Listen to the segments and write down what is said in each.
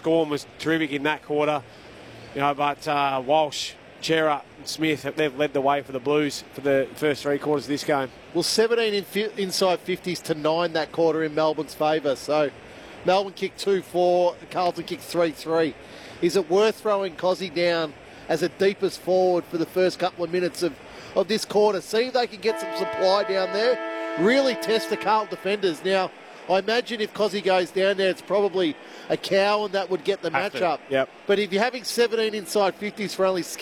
Scorn was terrific in that quarter. But Walsh, Chera and Smith, they've led the way for the Blues for the first 3 quarters of this game. Well, 17 inside 50s to 9 that quarter in Melbourne's favour. So Melbourne kicked 2-4, Carlton kicked 3-3. Is it worth throwing Cozzy down as a deepest forward for the first couple of minutes of this quarter? See if they can get some supply down there. Really test the Carlton defenders. Now, I imagine if Cozzy goes down there, it's probably a Cowan that would get the matchup. Yep. But if you're having 17 inside 50s for only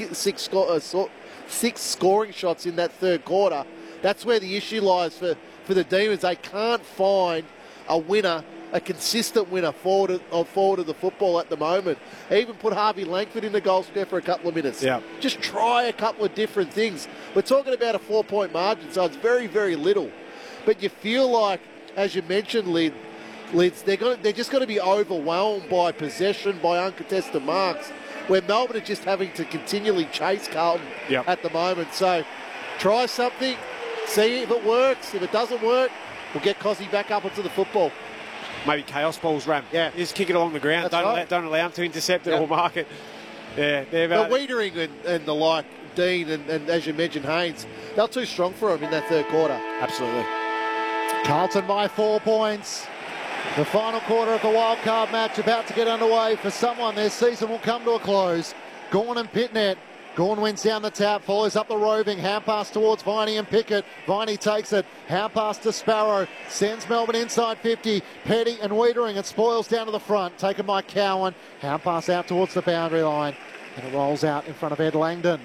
6 scoring shots in that third quarter, that's where the issue lies for the Demons. They can't find a winner, a consistent winner forward of the football at the moment. Even put Harvey Langford in the goal square for a couple of minutes. Yeah. Just try a couple of different things. We're talking about a 4-point margin, so it's very, very little. But you feel like, as you mentioned, Lids, they're just going to be overwhelmed by possession, by uncontested marks, where Melbourne are just having to continually chase Carlton at the moment. So try something, see if it works. If it doesn't work, we'll get Cozzy back up onto the football. Maybe chaos balls, Ram. Yeah. Just kick it along the ground. Don't allow them to intercept it or mark it. Yeah, but Wiedering and the like, Dean and as you mentioned, Haynes, they're too strong for him in that third quarter. Absolutely. Carlton by 4 points. The final quarter of the wildcard match about to get underway. For someone, their season will come to a close. Gawn and Pitnet. Gawn wins down the tap, follows up the roving, hand pass towards Viney and Pickett. Viney takes it, hand pass to Sparrow, sends Melbourne inside 50. Petty and Wiedering, and spoils down to the front, taken by Cowan. Hand pass out towards the boundary line, and it rolls out in front of Ed Langdon.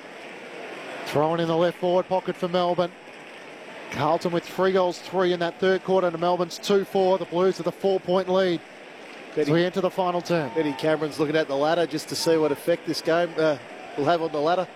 Thrown in the left forward pocket for Melbourne. Carlton with 3 goals, 3 in that third quarter to Melbourne's 2-4. The Blues with a 4-point lead. So we enter the final term. Eddie Cameron's looking at the ladder just to see what effect this game will have on the ladder.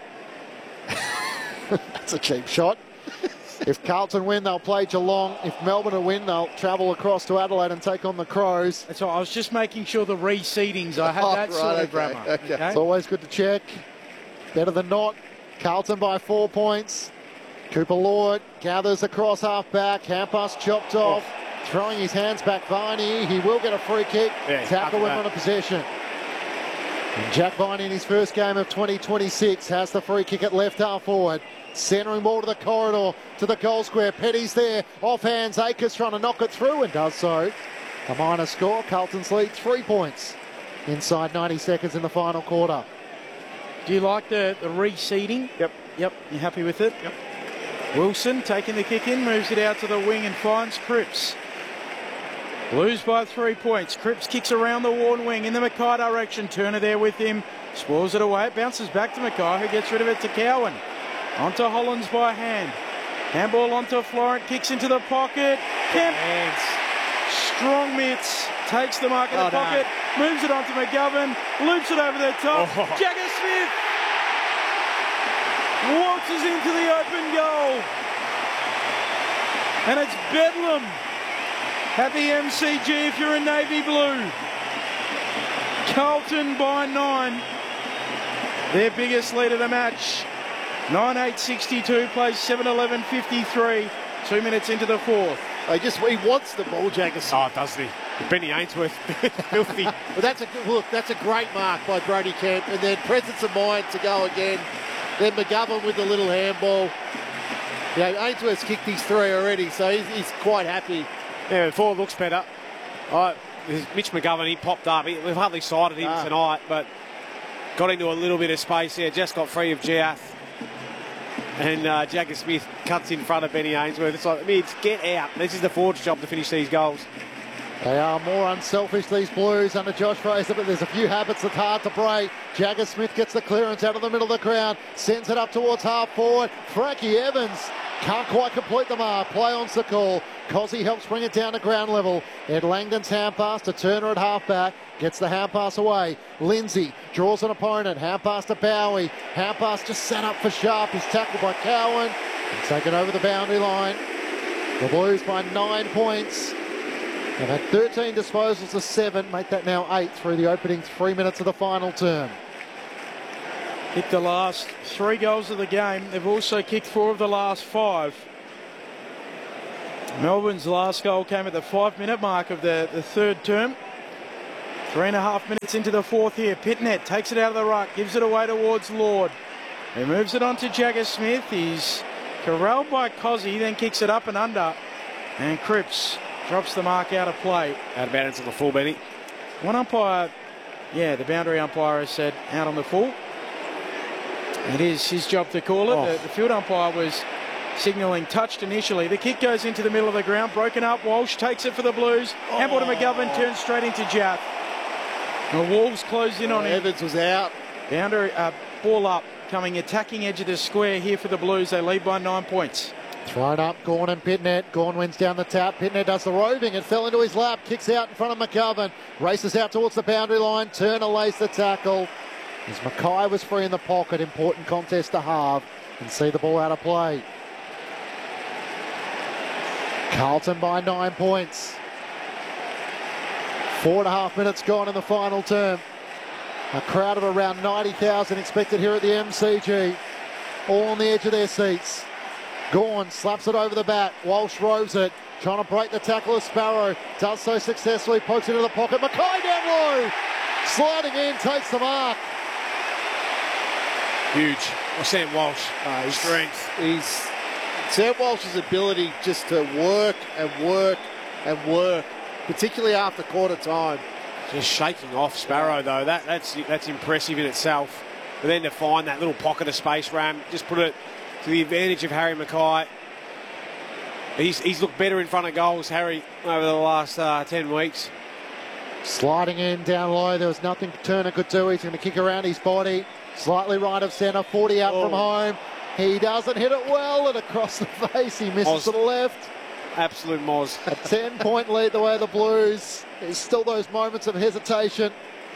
That's a cheap shot. If Carlton win, they'll play Geelong. If Melbourne will win, they'll travel across to Adelaide and take on the Crows. That's all. I was just making sure the reseedings. I had that sorted, Brammer. Okay. It's always good to check. Better than not. Carlton by 4 points. Cooper Lord gathers across half-back. Hand pass chopped off. Throwing his hands back, Viney. He will get a free kick. Tackle win on a possession. And Jack Viney in his first game of 2026 has the free kick at left half forward. Centering ball to the corridor, to the goal square. Petty's there. Off hands. Akers trying to knock it through and does so. A minor score. Carlton's lead 3 points inside 90 seconds in the final quarter. Do you like the reseeding? Yep. You happy with it? Yep. Wilson taking the kick in, moves it out to the wing and finds Cripps. Blues by 3 points. Cripps kicks around the Warren wing in the Mackay direction. Turner there with him. Spoils it away. It bounces back to Mackay, who gets rid of it to Cowan. Onto Hollands by hand. Handball onto Florent. Kicks into the pocket. Kemp. Strong mitts. Takes the mark in the pocket. Moves it onto McGovern. Loops it over the top. Jagger Smith waltzes into the open goal. And it's bedlam at the MCG if you're in navy blue. Carlton by 9. Their biggest lead of the match. 9-8-62, plays 7-11-53. 2 minutes into the fourth. He wants the ball, Jaggerson. Oh, doesn't he? Benny Ainsworth, filthy. But that's a great mark by Brody Kemp. And then presence of mind to go again. Then McGovern with the little handball. Ainsworth's kicked his 3 already, so he's quite happy. Yeah, the forward looks better. Mitch McGovern, he popped up. We've hardly sighted him tonight, but got into a little bit of space there. Just got free of Giath. And Jagger Smith cuts in front of Benny Ainsworth. It's like, Mids, get out. This is the forward's job to finish these goals. They are more unselfish, these Blues, under Josh Fraser, but there's a few habits that's hard to break. Jagger Smith gets the clearance out of the middle of the ground, sends it up towards half forward. Frankie Evans can't quite complete the mark. Play on's the call. Cozzy helps bring it down to ground level. Ed Langdon's hand pass to Turner at half-back. Gets the hand pass away. Lindsay draws an opponent. Hand pass to Bowie. Hand pass just set up for Sharp. He's tackled by Cowan. And taken over the boundary line. The Blues by 9 points. They've had 13 disposals to 7. Make that now 8 through the opening 3 minutes of the final term. Hit the last 3 goals of the game. They've also kicked 4 of the last 5. Melbourne's last goal came at the 5-minute mark of the third term. 3.5 minutes into the fourth here. Pitnet takes it out of the ruck, gives it away towards Lord. He moves it on to Jagger Smith. He's corralled by Cozzy, then kicks it up and under. And Cripps drops the mark out of play. Out of bounds on the full, Benny. One umpire, the boundary umpire has said out on the full. It is his job to call it. The field umpire was signalling touched initially. The kick goes into the middle of the ground, broken up. Walsh takes it for the Blues. Handball to McGovern, turns straight into Jaff. The Wolves closed in on him. Evans was out. Boundary, ball up, coming attacking edge of the square here for the Blues. They lead by 9 points. Thrown up, Gawn and Pitnet. Gawn wins down the tap. Pitnet does the roving. It fell into his lap. Kicks out in front of McGovern. Races out towards the boundary line. Turner lays the tackle. As Mackay was free in the pocket. Important contest to halve. And see the ball out of play. Carlton by 9 points. 4.5 minutes gone in the final term. A crowd of around 90,000 expected here at the MCG. All on the edge of their seats. Gawn slaps it over the bat. Walsh roves it. Trying to break the tackle of Sparrow. Does so successfully. Pokes into the pocket. Mackay down low. Sliding in. Takes the mark. Huge. Well, Sam Walsh. Strength. Sam Walsh's ability just to work and work and work, particularly after quarter time. Just shaking off Sparrow, though. That's impressive in itself. But then to find that little pocket of space, Ram, just put it to the advantage of Harry Mackay. He's looked better in front of goals, Harry, over the last 10 weeks. Sliding in down low. There was nothing Turner could do. He's going to kick around his body. Slightly right of centre. 40 out from home. He doesn't hit it well, and across the face he misses to the left. Absolute Moz. A 10-point lead the way of the Blues. There's still those moments of hesitation.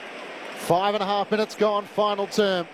5.5 minutes gone, final term.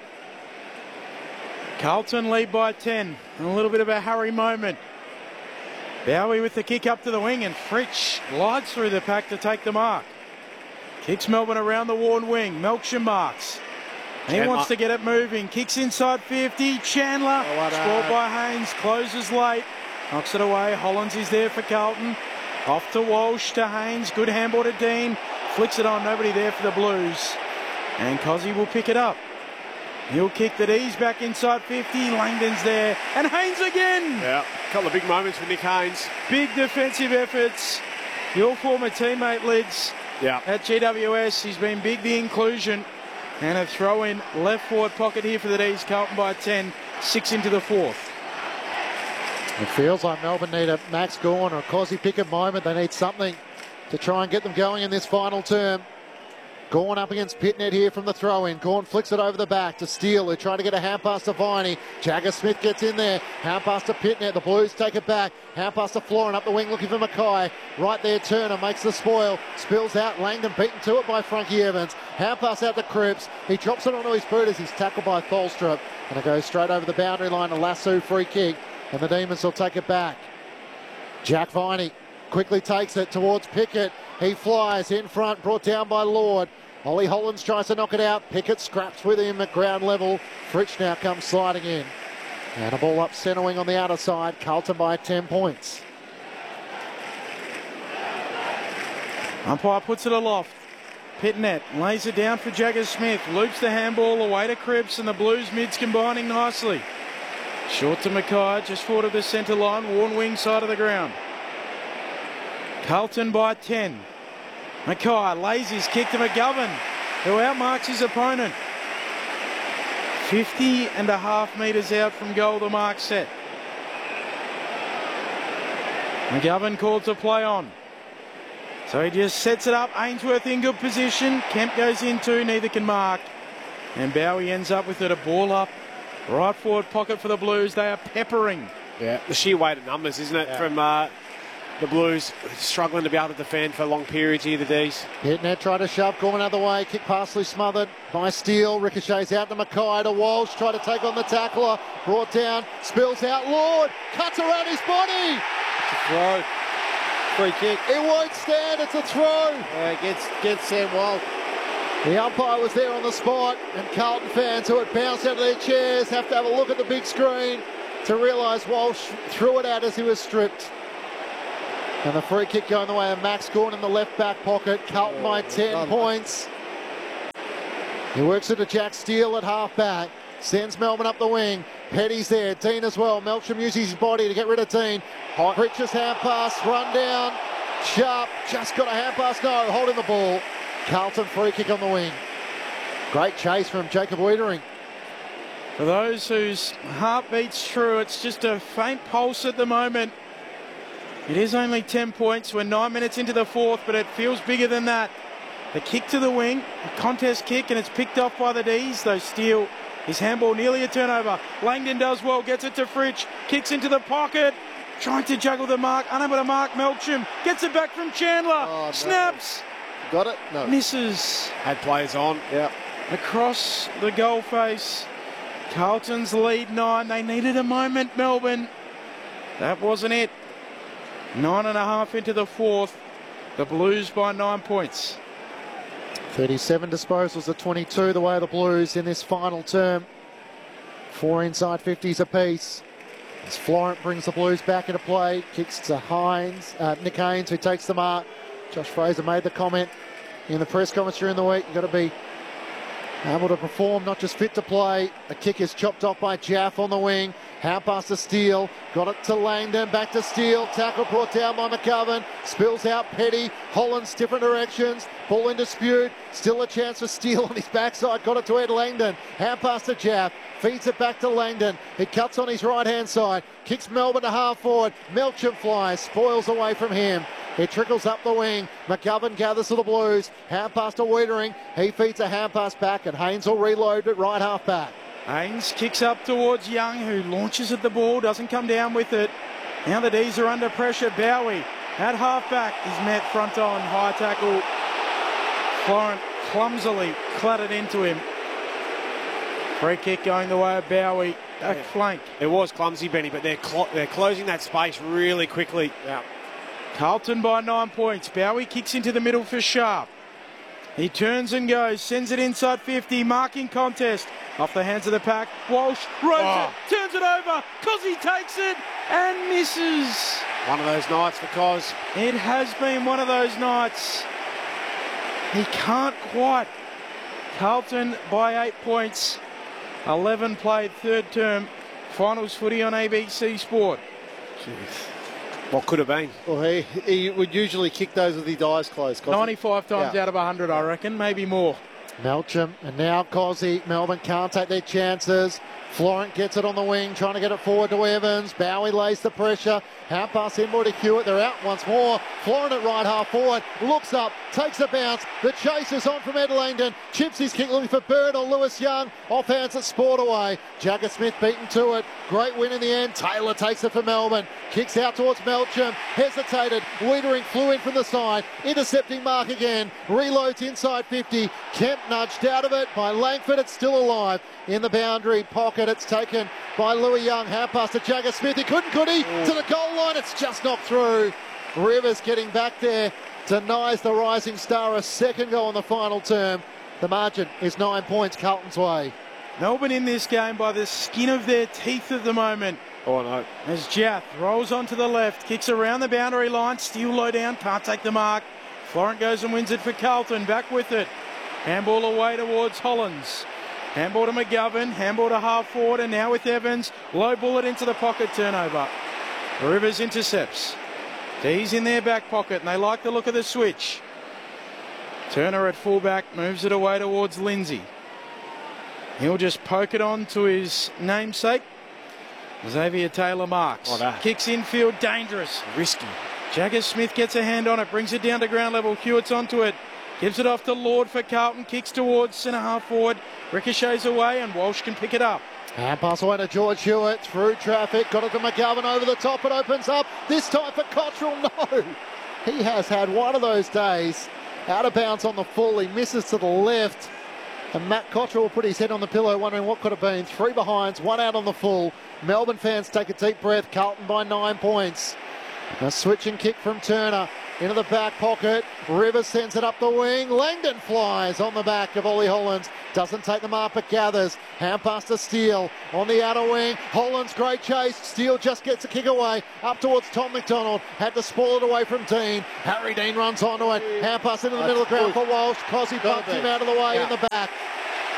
Carlton lead by 10. And a little bit of a hurry moment. Bowie with the kick up to the wing, and Fritsch glides through the pack to take the mark. Kicks Melbourne around the worn wing. Melksham marks. He wants to get it moving. Kicks inside 50. Chandler, scored by Haynes, closes late. Knocks it away. Hollands is there for Carlton. Off to Walsh, to Haynes. Good handball to Dean. Flicks it on. Nobody there for the Blues. And Cozzy will pick it up. He'll kick the D's back inside 50. Langdon's there. And Haynes again. Yeah, a couple of big moments for Nick Haynes. Big defensive efforts. Your former teammate, Lids, at GWS. He's been big, the inclusion. And a throw in left forward pocket here for the D's. Carlton by 10. 6 into the fourth. It feels like Melbourne need a Max Gawn or a Cozzy Pickett moment. They need something to try and get them going in this final term. Gawn up against Pitnet here from the throw-in. Gawn flicks it over the back to Steele. They're trying to get a hand pass to Viney. Jagger Smith gets in there. Hand pass to Pitnet. The Blues take it back. Hand pass to Florin up the wing looking for Mackay. Right there, Turner makes the spoil. Spills out. Langdon beaten to it by Frankie Evans. Hand pass out to Cripps. He drops it onto his boot as he's tackled by Tholstrup. And it goes straight over the boundary line. A lasso free kick. And the Demons will take it back. Jack Viney quickly takes it towards Pickett. He flies in front, brought down by Lord. Ollie Hollands tries to knock it out. Pickett scraps with him at ground level. Fritsch now comes sliding in. And a ball up centre wing on the outer side. Carlton by 10 points. Umpire puts it aloft. Pitnet lays it down for Jagger Smith. Loops the handball away to Cripps, and the Blues mids combining nicely. Short to Mackay, just forward of the centre line. Worn wing side of the ground. Carlton by 10. Mackay lays his kick to McGovern, who outmarks his opponent. 50.5 metres out from goal, the mark set. McGovern called to play on. So he just sets it up. Ainsworth in good position. Kemp goes in too, neither can mark. And Bowie ends up with it, a ball up. Right forward pocket for the Blues. They are peppering. Yeah, the sheer weight of numbers, isn't it, from the Blues, struggling to be able to defend for long periods here, the D's. Pitnet tried to shove, Gorman other way, kick partially smothered by Steele, ricochets out to Mackay, to Walsh, try to take on the tackler, brought down, spills out, Lord, cuts around his body. It's a throw. Free kick. It won't stand, it's a throw. Against Sam Walsh. The umpire was there on the spot, and Carlton fans who had bounced out of their chairs have to have a look at the big screen to realise Walsh threw it out as he was stripped. And the free kick going the way of Max Gawn in the left back pocket. Carlton by 10 points. He works it to Jack Steele at half-back. Sends Melbourne up the wing. Petty's there. Dean as well. Melksham uses his body to get rid of Dean. Richards hand pass. Run down. Sharp. Just got a hand pass. No. Holding the ball. Carlton free kick on the wing. Great chase from Jacob Wiedering. For those whose heart beats true, it's just a faint pulse at the moment. It is only 10 points. We're 9 minutes into the fourth, but it feels bigger than that. The kick to the wing, a contest kick, and it's picked off by the D's. Though Steele, his handball nearly a turnover. Langdon does well, gets it to Fritsch, kicks into the pocket, trying to juggle the mark, unable to mark Melksham, gets it back from Chandler, no. snaps. Got it? No. Misses. Had players on. Yeah. Across the goal face. Carlton's lead 9. They needed a moment, Melbourne. That wasn't it. 9.5 into the fourth. The Blues by 9 points. 37 disposals to 22 the way of the Blues in this final term. 4 inside 50s apiece. As Florent brings the Blues back into play, kicks to Nick Haynes, who takes the mark. Josh Fraser made the comment in the press conference during the week. You've got to be able to perform, not just fit to play. A kick is chopped off by Jaff on the wing. Hand pass to Steele. Got it to Langdon. Back to Steele. Tackle brought down by McGovern. Spills out Petty. Hollands different directions. Ball in dispute. Still a chance for Steele on his backside. Got it to Ed Langdon. Hand pass to Jaff. Feeds it back to Langdon. He cuts on his right-hand side. Kicks Melbourne to half forward. Melksham flies. Spoils away from him. It trickles up the wing. McGovern gathers to the Blues. Hand pass to Wiedering. He feeds a hand pass back, and Haynes will reload at right half back. Haynes kicks up towards Young, who launches at the ball, doesn't come down with it. Now the D's are under pressure. Bowie at half back is met front on. High tackle. Florent clumsily clattered into him. Free kick going the way of Bowie. Back flank. It was clumsy, Benny, but they're closing that space really quickly. Yeah. Carlton by 9 points. Bowie kicks into the middle for Sharp. He turns and goes, sends it inside 50, marking contest. Off the hands of the pack, Walsh runs it, turns it over, Cozzy takes it and misses. One of those nights for Coz. It has been one of those nights. He can't quite. Carlton by 8 points. 11 played third term. Finals footy on ABC Sport. Jeez. What could have been? Well, he would usually kick those with his eyes closed. 95 times out of 100, I reckon, maybe more. Melksham and now Cozzy. Melbourne can't take their chances. Florent gets it on the wing, trying to get it forward to Evans. Bowie lays the pressure. Hand pass inboard to Hewitt. They're out once more. Florent at right half forward. Looks up, takes a bounce. The chase is on from Ed Langdon. Chips his kick looking for Bird or Lewis Young. Off hands at Sport away. Jagger Smith beaten to it. Great win in the end. Taylor takes it for Melbourne. Kicks out towards Melksham. Hesitated. Wiedering flew in from the side. Intercepting mark again. Reloads inside 50. Kemp nudged out of it by Langford. It's still alive in the boundary pocket. It's taken by Louis Young. Hand pass to Jagger Smith. He couldn't, could he? To the goal line. It's just knocked through. Rivers getting back there. Denies the Rising Star a second goal in the final term. The margin is 9 points Carlton's way. Melbourne in this game by the skin of their teeth at the moment. Oh, no. As Jaff rolls onto the left, kicks around the boundary line. Steele low down, can't take the mark. Florent goes and wins it for Carlton. Back with it. Handball away towards Hollands. Handball to McGovern, handball to half forward, and now with Evans. Low bullet into the pocket, turnover. Rivers intercepts. D's in their back pocket, and they like the look of the switch. Turner at fullback moves it away towards Lindsay. He'll just poke it on to his namesake. Xavier Taylor marks. Oh, kicks infield, dangerous. Risky. Jagger Smith gets a hand on it, brings it down to ground level. Hewitt's onto it. Gives it off to Lord for Carlton. Kicks towards centre half forward. Ricochets away and Walsh can pick it up. Hand pass away to George Hewitt. Through traffic. Got it to McGovern over the top. It opens up. This time for Cottrell. No. He has had one of those days. Out of bounds on the full. He misses to the left. And Matt Cottrell will put his head on the pillow wondering what could have been. 3 behinds, 1 out on the full. Melbourne fans take a deep breath. Carlton by 9 points. A switching kick from Turner. Into the back pocket. Rivers sends it up the wing. Langdon flies on the back of Ollie Hollands. Doesn't take the mark but gathers. Hand pass to Steele on the outer wing. Hollands great chase. Steele just gets a kick away. Up towards Tom McDonald. Had to spoil it away from Dean. Harry Dean runs onto it. Hand pass into the middle of the ground for Walsh. Cozzy bumped him out of the way in the back.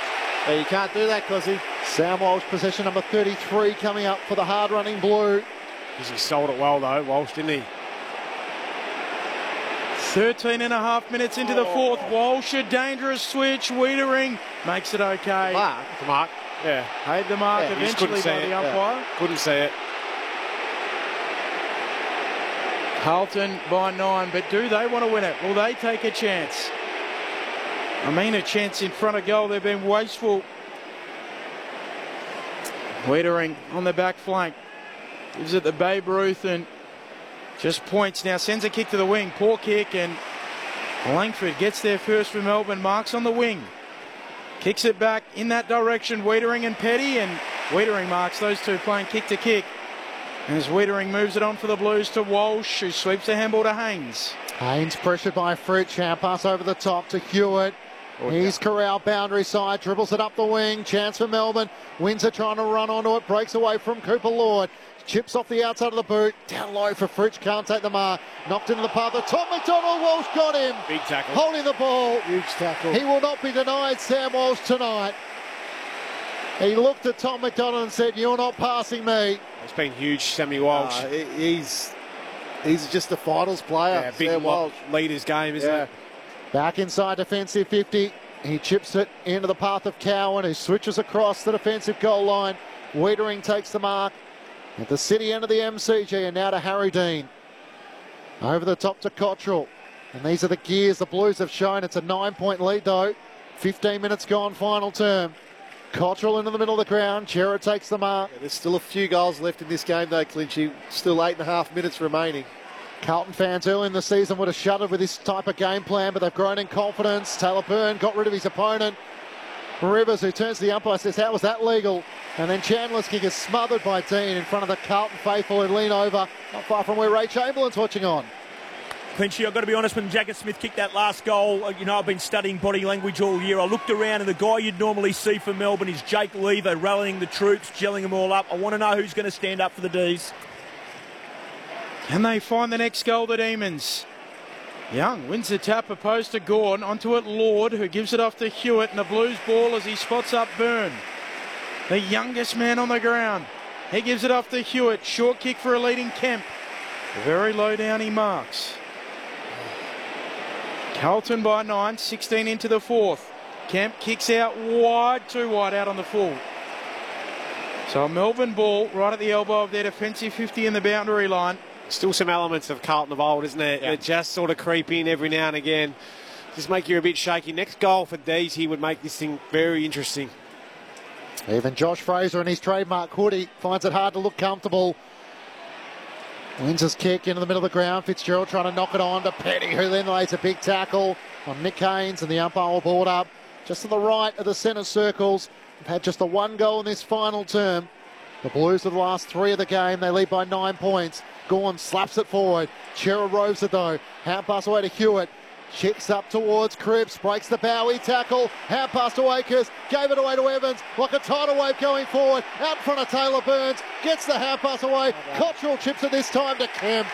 Yeah, you can't do that, Cozzy. Sam Walsh, possession number 33 coming up for the hard-running Blue. He sold it well, though, Walsh, didn't he? 13 and a half minutes into the fourth. Walsh, a dangerous switch. Wiedering makes it okay. Mark. Yeah. Paid the mark Yeah, eventually by the umpire. Yeah. Couldn't see it. Carlton by 9, but do they want to win it? Will they take a chance? I mean, a chance in front of goal. They've been wasteful. Wiedering on the back flank. Gives it to Babe Ruth and just points. Now sends a kick to the wing. Poor kick, and Langford gets there first for Melbourne. Marks on the wing. Kicks it back in that direction. Wiedering and Petty, and Wiedering marks those two playing kick to kick. As Wiedering moves it on for the Blues to Walsh, who sweeps the handball to Haynes. Haynes pressured by Fritsch. Hand pass over the top to Hewitt. He's corralled boundary side, dribbles it up the wing. Chance for Melbourne. Windsor trying to run onto it. Breaks away from Cooper Lord. Chips off the outside of the boot. Down low for Fritsch. Can't take the mark. Knocked into the path of Tom McDonald. Walsh got him. Big tackle. Holding the ball. Huge tackle. He will not be denied, Sam Walsh, tonight. He looked at Tom McDonald and said, "You're not passing me." It's been huge, Sammy Walsh. He's just a finals player. Yeah, big Sam Walsh. leader's game, isn't it? Back inside defensive 50. He chips it into the path of Cowan, who switches across the defensive goal line. Wiedering takes the mark at the city end of the MCG, and now to Harry Dean. Over the top to Cottrell. And these are the gears the Blues have shown. It's a 9-point lead, though. 15 minutes gone, final term. Cottrell into the middle of the ground. Chera takes the mark. Yeah, there's still a few goals left in this game, though, Clinchy. Still 8.5 minutes remaining. Carlton fans early in the season would have shuddered with this type of game plan, but they've grown in confidence. Taylor Byrne got rid of his opponent. Rivers, who turns to the umpire, says, "How was that legal?" And then Chandler's kick is smothered by Dean in front of the Carlton faithful who lean over, not far from where Ray Chamberlain's watching on. Clinchy, I've got to be honest, when Jagger Smith kicked that last goal, I've been studying body language all year. I looked around and the guy you'd normally see for Melbourne is Jake Lee. They're rallying the troops, gelling them all up. I want to know who's going to stand up for the D's. Can they find the next goal, the Demons? Young wins the tap, opposed to Gawn. Onto it Lord, who gives it off to Hewitt, and the Blues ball as he spots up Byrne. The youngest man on the ground. He gives it off to Hewitt. Short kick for a leading Kemp. Very low down he marks. Carlton by 9, 16 into the fourth. Kemp kicks out wide, too wide out on the full. So a Melbourne ball right at the elbow of their defensive 50 in the boundary line. Still some elements of Carlton of old, isn't it? Yeah. It just sort of creep in every now and again. Just make you a bit shaky. Next goal for Dees, he would make this thing very interesting. Even Josh Fraser in his trademark hoodie finds it hard to look comfortable. Wins his kick into the middle of the ground. Fitzgerald trying to knock it on to Petty, who then lays a big tackle on Nick Haynes, and the umpire will board up just to the right of the centre circles. They've had just the one goal in this final term. The Blues are the last 3 of the game. They lead by 9 points. Gawn slaps it forward. Chera roves it though. Hand pass away to Hewitt. Checks up towards Cripps. Breaks the Bowie tackle. Hand pass to Akers. Gave it away to Evans. Like a tidal wave going forward. Out in front of Taylor Burns. Gets the hand pass away. Cottrell chips it this time to Kemp.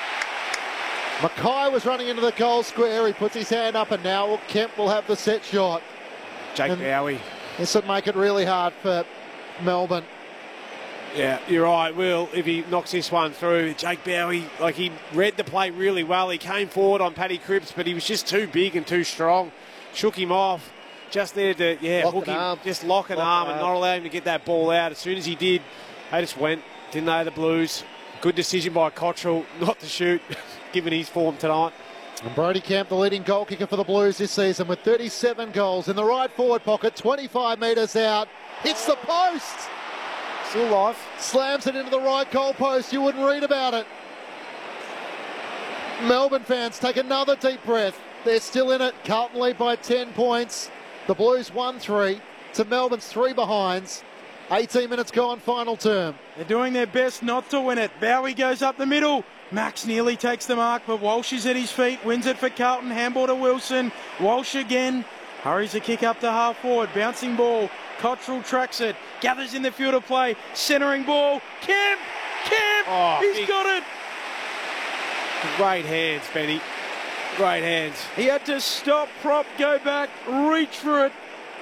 Mackay was running into the goal square. He puts his hand up, and now Kemp will have the set shot. Jake Bowie. This would make it really hard for Melbourne. Yeah, you're right, Will. If he knocks this one through, Jake Bowie, he read the play really well. He came forward on Paddy Cripps, but he was just too big and too strong. Shook him off. Just there to, hook him. Just lock an arm and not allow him to get that ball out. As soon as he did, they just went. Didn't they, the Blues? Good decision by Cottrell not to shoot, given his form tonight. And Brody Kemp, the leading goal kicker for the Blues this season, with 37 goals in the right forward pocket, 25 metres out. Hits the post. Still alive. Slams it into the right goal post. You wouldn't read about it. Melbourne fans take another deep breath. They're still in it. Carlton lead by 10 points. The Blues 1-3 to Melbourne's 3 behinds. 18 minutes gone, final term. They're doing their best not to win it. Bowie goes up the middle. Max nearly takes the mark, but Walsh is at his feet. Wins it for Carlton. Handball to Wilson. Walsh again. Hurries a kick up to half forward. Bouncing ball. Cottrell tracks it. Gathers in the field of play. Centering ball. Kemp! He's got it! Great hands, Benny. Great hands. He had to stop, prop, go back, reach for it.